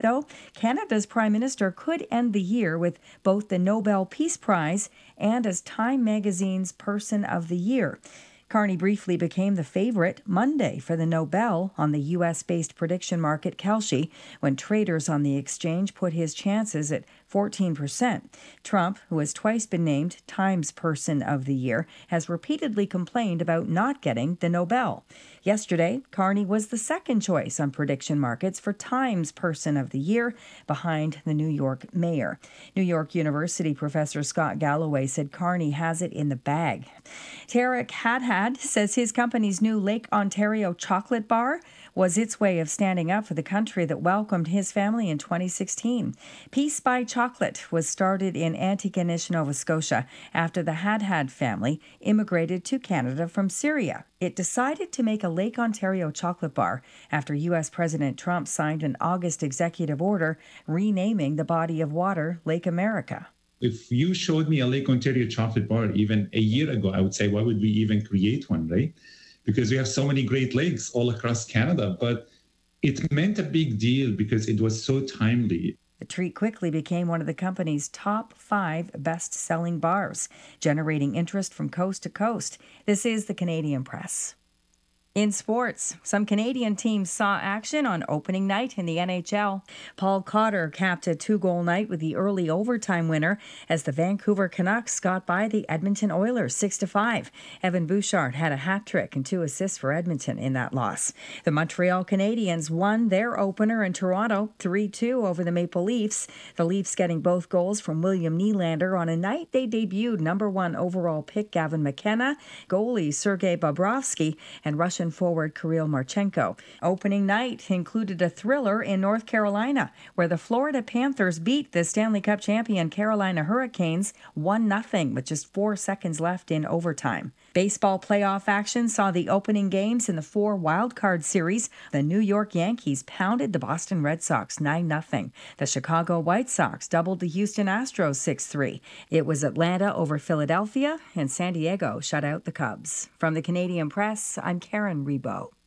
Though Canada's Prime Minister could end the year with both the Nobel Peace Prize and as Time magazine's Person of the Year. Carney briefly became the favorite Monday for the Nobel on the U.S.-based prediction market Kalshi when traders on the exchange put his chances at 14%. Trump, who has twice been named Time's Person of the Year, has repeatedly complained about not getting the Nobel. Yesterday, Carney was the second choice on prediction markets for Time's Person of the Year, behind the New York mayor. New York University professor Scott Galloway said Carney has it in the bag. Tarek Hadhad says his company's new Lake Ontario chocolate bar was its way of standing up for the country that welcomed his family in 2016. Peace by Chocolate was started in Antigonish, Nova Scotia, after the Hadhad family immigrated to Canada from Syria. It decided to make a Lake Ontario chocolate bar after U.S. President Trump signed an August executive order renaming the body of water Lake America. If you showed me a Lake Ontario chocolate bar even a year ago, I would say, why would we even create one, right? Because we have so many great lakes all across Canada. But it meant a big deal because it was so timely. The treat quickly became one of the company's top 5 best-selling bars, generating interest from coast to coast. This is the Canadian Press. In sports, some Canadian teams saw action on opening night in the NHL. Paul Cotter capped a 2-goal night with the early overtime winner as the Vancouver Canucks got by the Edmonton Oilers 6-5. Evan Bouchard had a hat trick and 2 assists for Edmonton in that loss. The Montreal Canadiens won their opener in Toronto 3-2 over the Maple Leafs. The Leafs getting both goals from William Nylander on a night they debuted number 1 overall pick Gavin McKenna, goalie Sergei Bobrovsky, and Russian forward Kirill Marchenko. Opening night included a thriller in North Carolina, where the Florida Panthers beat the Stanley Cup champion Carolina Hurricanes 1-0 with just 4 seconds left in overtime. Baseball playoff action saw the opening games in the 4 wildcard series. The New York Yankees pounded the Boston Red Sox 9-0. The Chicago White Sox doubled the Houston Astros 6-3. It was Atlanta over Philadelphia, and San Diego shut out the Cubs. From the Canadian Press, I'm Karen Rebo.